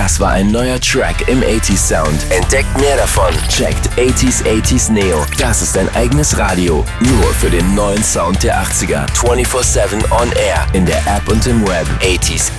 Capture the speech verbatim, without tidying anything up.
Das war ein neuer Track im achtziger Sound. Entdeckt mehr davon. Checkt achtziger achtziger Neo. Das ist ein eigenes Radio. Nur für den neuen Sound der achtziger. vierundzwanzig sieben on air. In der App und im Web. achtziger